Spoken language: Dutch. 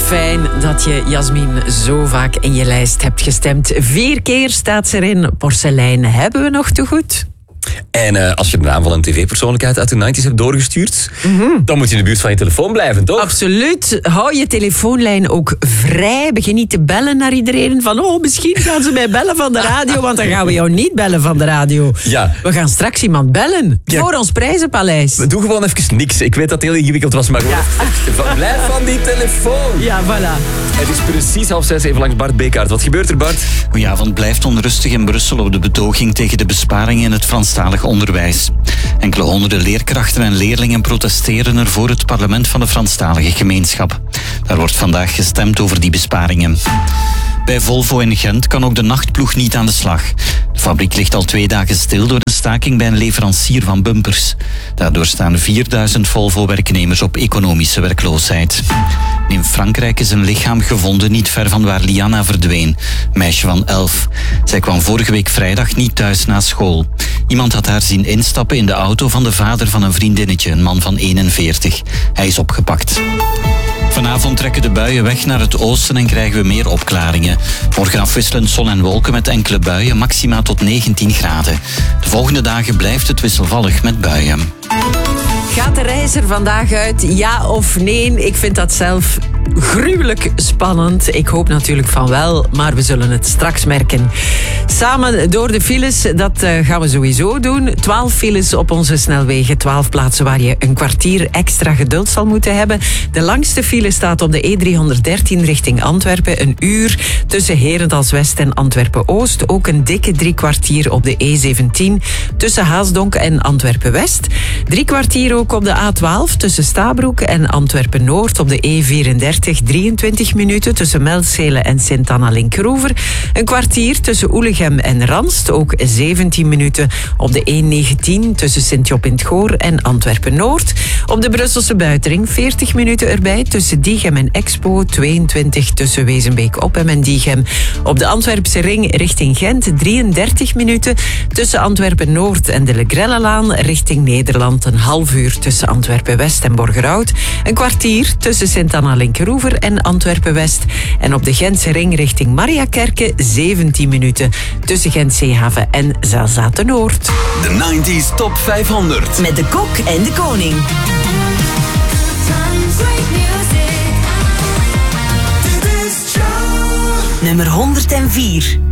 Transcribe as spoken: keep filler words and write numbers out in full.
Fijn dat je Jasmin zo vaak in je lijst hebt gestemd. Vier keer staat ze erin. Porselein hebben we nog te goed. En uh, als je de naam van een tv-persoonlijkheid uit de negentig hebt doorgestuurd, mm-hmm. dan moet je in de buurt van je telefoon blijven, toch? Absoluut. Hou je telefoonlijn ook vrij. Begin niet te bellen naar iedereen van oh, misschien gaan ze mij bellen van de radio, want dan gaan we jou niet bellen van de radio. Ja. We gaan straks iemand bellen ja. voor ons prijzenpaleis. We doen gewoon even niks. Ik weet dat het heel ingewikkeld was, maar gewoon ja. blijf van die telefoon. Ja, voilà. Het is precies half zes, even langs Bart Bekaert. Wat gebeurt er, Bart? Goedenavond. Blijft onrustig in Brussel op de betoging tegen de besparingen in het Franstalig onderwijs. Enkele honderden leerkrachten en leerlingen protesteren er voor het parlement van de Franstalige gemeenschap. Daar wordt vandaag gestemd over die besparingen. Bij Volvo in Gent kan ook de nachtploeg niet aan de slag. De fabriek ligt al twee dagen stil door een staking bij een leverancier van bumpers. Daardoor staan vierduizend Volvo-werknemers op economische werkloosheid. In Frankrijk is een lichaam gevonden niet ver van waar Liana verdween. Een meisje van elf. Zij kwam vorige week vrijdag niet thuis na school. Iemand had haar zien instappen in de auto van de vader van een vriendinnetje, een man van eenenveertig. Hij is opgepakt. Vanavond trekken de buien weg naar het oosten en krijgen we meer opklaringen. Morgen afwisselend zon en wolken met enkele buien, maxima tot negentien graden. De volgende dagen blijft het wisselvallig met buien. Gaat de reis er vandaag uit? Ja of nee? Ik vind dat zelf gruwelijk spannend. Ik hoop natuurlijk van wel, maar we zullen het straks merken. Samen door de files, dat uh, gaan we sowieso doen. Twaalf files op onze snelwegen. Twaalf plaatsen waar je een kwartier extra geduld zal moeten hebben. De langste file staat op de E driehonderddertien richting Antwerpen. Een uur tussen Herentals-West en Antwerpen-Oost. Ook een dikke drie kwartier op de E zeventien tussen Haasdonk en Antwerpen-West. Drie kwartier ook op de A twaalf tussen Stabroek en Antwerpen-Noord. Op de E vierendertig drieëntwintig minuten tussen Melzele en Sint-Anna-Linkeroever. Een kwartier tussen Oelegem en Ranst. Ook zeventien minuten op de E negentien tussen Sint-Job in het Goor en Antwerpen-Noord. Op de Brusselse Buitenring veertig minuten erbij tussen Diegem en Expo. tweeëntwintig tussen Wezenbeek-Oppem en Diegem. Op de Antwerpse ring richting Gent drieëndertig minuten tussen Antwerpen-Noord en de Legrellelaan richting Nederland. Een half uur tussen Antwerpen-West en Borgerhout. Een kwartier tussen Sint-Anna-Linkeroever en Antwerpen-West. En op de Gentse ring richting Mariakerke zeventien minuten tussen Gent-Zeehaven en Zelzate-Noord. De negentig Top vijfhonderd. Met de kok en de koning. Nummer honderdvier.